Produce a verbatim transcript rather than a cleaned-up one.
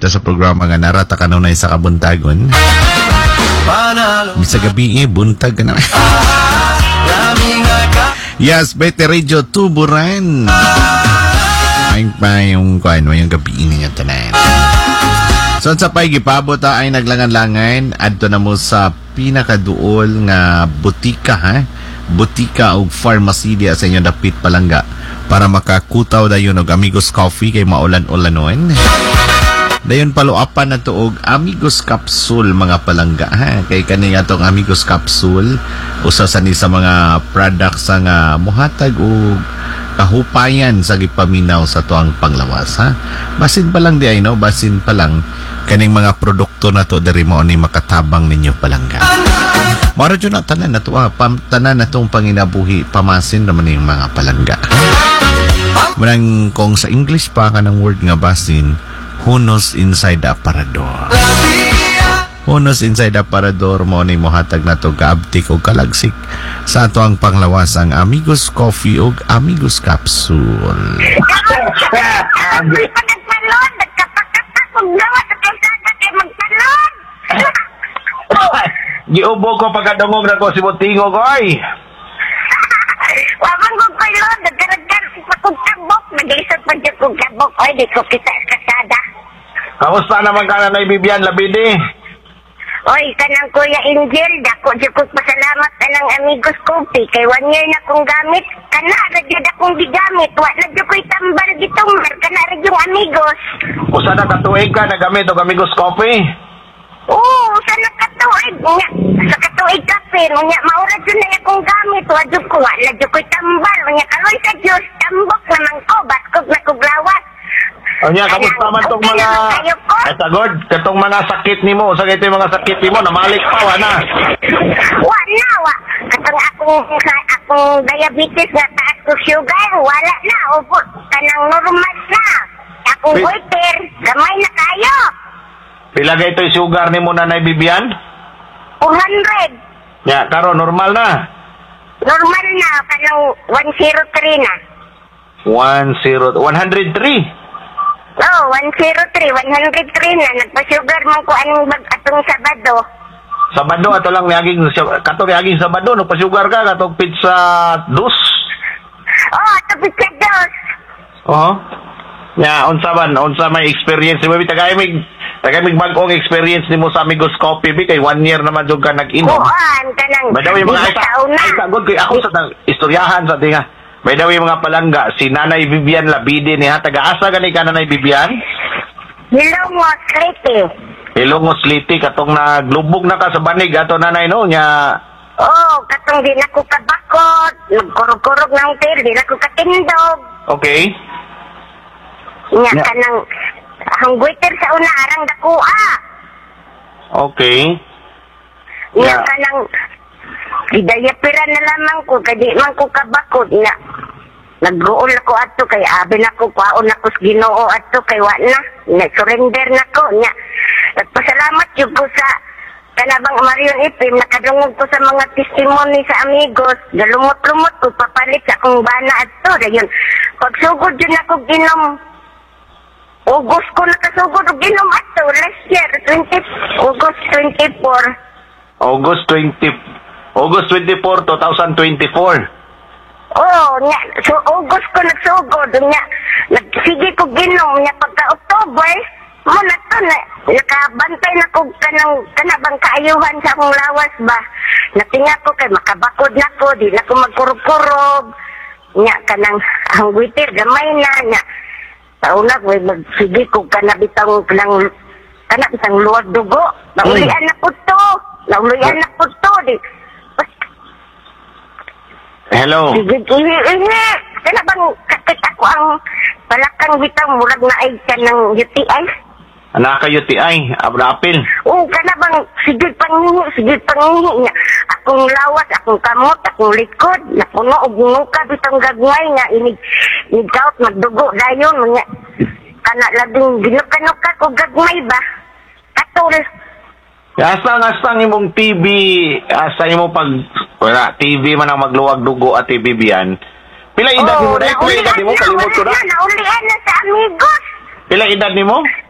dito sa programa nga narata kanunay sa kabuntagon. Bisa gabi eh, buntag ka na. Yes, Bete Radio Tuburan. Ay pa yung kuan mo yung gabi niya tanan. So sa pay gipabot ay naglangan-langan adto na mo sa pinakaduol nga butika ha. Butika o pharmacy dia sa inyo dapit palangga para makakutaw dayon og Amigos Coffee kay maulan-ulanon. Dayon paluapan na to og Amigos Capsule mga palangga ha. Kay kani nga tong Amigos Capsule usa sa ni sa mga products nga mohatag og kahupayan sa gipaminaw sa tuang panglawas ha. Basin pa lang di ay no, basin pa lang kaning mga produkto na to diri mo ni makatabang ninyo palangga. Mara dyan na tanan na to ah, pam, tanan na tong panginabuhi pamasin naman yung mga palangga. Manang kung sa English pa ka ng word nga basin, hunos inside the aparador. Hunos inside the aparador mo ni mohatag na to kaabtik o kalagsik sa ato ang panglawas ang Amigos Coffee o Amigos Capsule. Giubo ko pagkadungog na ko si Butingog, oy! Wabang ko ko yun, nagkaragkar sa kong kabok, nag-isot pa dyan kong kabok, oy, di ko kita kasada. Kamusta naman ka na na Bibian Labidi? Oy, kanang Kuya Angel, dako dyan kong pasalamat na ng Amigos Coffee, kay one year na kong gamit, kana, radyod akong gigamit, wala dyan ko'y tambal gitong, kana radyong Amigos. Usa na katuig ka na gamit o Amigos Coffee? Oo, sa nakatuig nga. Sa katuig kape, nga maura dyan na akong gamit. Wadyo ko, wala dyan ko'y tambal. Nga karoy sa Diyos, tambok naman ko. Batkog na kuglawas. O niya, kamusta man itong mga... Ay, tagod, itong mga sakit ni mo. Sa ito yung mga sakit ni mo, namalik pa, wala. Wala, wa. Katong akong, akong diabetes nga taas ko sugar, wala na. Upo, kanang normal na. Akong goiter, gamay na kayo. Pila ka ito yung sugar ni mo na Bibian? two hundred. Ya, karo, normal na. Normal na, kanang one oh three na. one oh, one oh three? Oo, one oh three, one oh three na. Nagpa-sugar man ko anong bag atong Sabado. Sabado, ato lang niaging, katong niaging Sabado, nagpa-sugar ka, katong pizza dos? Oo, oh, ito pizza dos. Oo. Ya, unsa man, unsa may experience ni Baby, tagay mig, tagay mig bagong experience nimo sa Amigos Coffee, bi kay one year naman jud ka nag-inom. Oo, kanang. By the way, mga ay, ay sagod kay ako sa istoryahan sa tinga. By the way, mga palangga, si Nanay Vivian Labidi niya, taga-asa gani ka Nanay Vivian? Hilongos Liti. Hilongos Liti, katong naglubog na ka sa banig, ato Nanay, no? Nya... Oo, katong di na ko kabakot, nagkurog-kurog ng tir, di na ko katindog. Okay. Nya yeah. Kanang hangguiter sa una arang dakua. Okay. Nya yeah. Kanang gidayapiran na lamang ko kadi man ko kabakod na nagruol ako adto kay abi na ko kwaon ako sa Ginoo adto kay wa na na surrender na ko nya. Nagpasalamat jud ko sa kanabang Marion F M, nakadungog ko sa mga testimony sa Amigos, galumot-lumot ko papalit sa akong bana adto dayon. Pagsugod jud ako ginom August ko nakasugod og ginom ato last year twenty August twenty-four. August twenty August twenty-four twenty twenty-four. Oh, nya so August ko nagsugod nya nagsige ko ginom nya pagka October mo na to na nakabantay na ko kanang kanabang kaayuhan sa akong lawas ba. Natinga ko kay makabakod na ko, di na ko magkurog-kurog. Nya kanang ang witir gamay na nya. Tauna ko magsige ko kanabitang kanang kanabitang luwag dugo. Naulian na po to. Naulian na po to. Di. Hello. Sige, ihe, ihe. Kanabang kakit ako ang palakang bitang murag na ay ka ng U T I. Anak ka U T I, April. Oo, kanabang sige pangingi, sige pangingi niya. Akong lawas, akong kamot, akong likod, napuno og nuka bitang gagmay nga inig inigaut magdugo dayon nga. Kana labing ginuka-nuka ko gagmay ba? Katol. Asa nga sang imong T V, asa imong pag wala T V man ang magluwag dugo at T V biyan. Pila edad nimo na? Pila edad nimo? Kalimot ko na. Naulian na sa Amigos. Pila edad nimo?